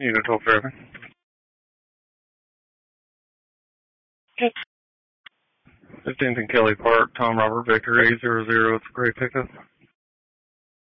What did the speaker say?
Unit 12 traffic. 15th and Kelly Park, Tom Robert Victor 800, it's a gray pickup.